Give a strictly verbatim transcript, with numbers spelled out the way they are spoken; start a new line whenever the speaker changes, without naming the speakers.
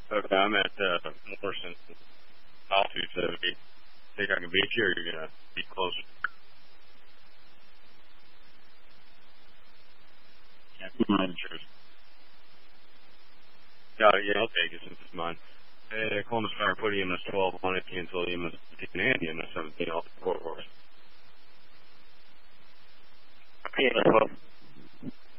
Okay, I'm at uh, Morrison, altitude seventy. Think I can beat you, or you're gonna be closer? Yeah, mine. Sure. Got it. Yeah, I'll take it since it's mine. Hey, Columbus Fire, put E M S twelve on it, cancel E M S